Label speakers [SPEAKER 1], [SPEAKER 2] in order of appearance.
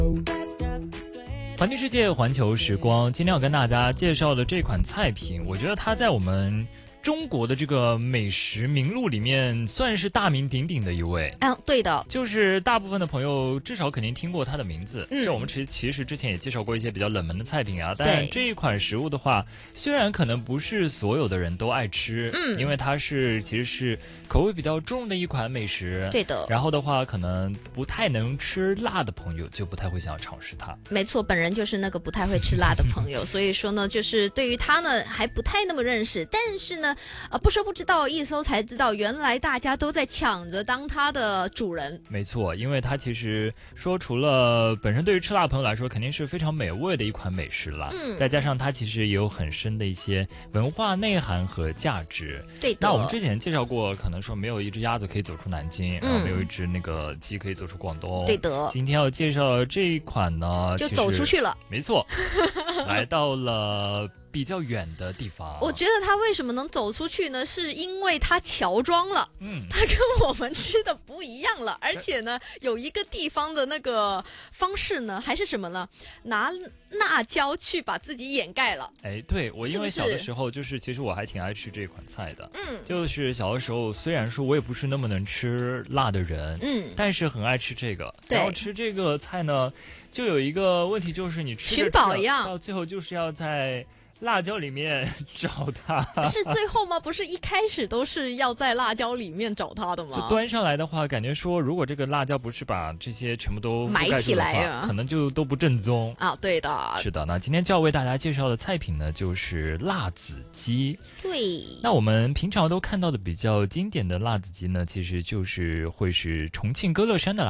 [SPEAKER 1] 环球世界，环球时光，今天要跟大家介绍的这款菜品，我觉得它在我们中国的这个美食名录里面算是大名鼎鼎的一位。
[SPEAKER 2] 对的，
[SPEAKER 1] 就是大部分的朋友至少肯定听过它的名字。这我们其实之前也介绍过一些比较冷门的菜品啊，但这一款食物的话，虽然可能不是所有的人都爱吃，因为它其实是口味比较重的一款美食。
[SPEAKER 2] 对的。
[SPEAKER 1] 然后的话，可能不太能吃辣的朋友就不太会想要尝试它。
[SPEAKER 2] 没错，本人就是那个不太会吃辣的朋友，所以说呢，就是对于它呢还不太那么认识，但是呢，不说不知道，一搜才知道，原来大家都在抢着当它的主人。
[SPEAKER 1] 没错，因为它其实说除了本身对于吃辣的朋友来说肯定是非常美味的一款美食啦，再加上它其实也有很深的一些文化内涵和价值。
[SPEAKER 2] 对的。
[SPEAKER 1] 那我们之前介绍过，可能说没有一只鸭子可以走出南京，然后没有一只那个鸡可以走出广东。
[SPEAKER 2] 对的。
[SPEAKER 1] 今天要介绍的这一款呢，
[SPEAKER 2] 就走出去了。
[SPEAKER 1] 没错，来到了比较远的地方。
[SPEAKER 2] 我觉得它为什么能走出去呢？是因为它乔装了，它跟我们吃的不一样了，而且呢，有一个地方的那个方式呢，还是什么呢？拿辣椒去把自己掩盖了。
[SPEAKER 1] 对，我因为小的时候就是其实我还挺爱吃这款菜的，就是小的时候虽然说我也不是那么能吃辣的人，但是很爱吃这个。然后吃这个菜呢，就有一个问题，就是你吃
[SPEAKER 2] 寻宝一样，
[SPEAKER 1] 到最后就是要在辣椒里面找它。
[SPEAKER 2] 是最后吗？不是一开始都是要在辣椒里面找它的吗？
[SPEAKER 1] 就端上来的话，感觉说如果这个辣椒不是把这些全部都
[SPEAKER 2] 埋起来啊，
[SPEAKER 1] 可能就都不正宗
[SPEAKER 2] 啊。对的，
[SPEAKER 1] 是的。那今天就要为大家介绍的菜品呢，就是辣子鸡。
[SPEAKER 2] 对。
[SPEAKER 1] 那我们平常都看到的比较经典的辣子鸡呢，其实就是会是重庆歌乐山的辣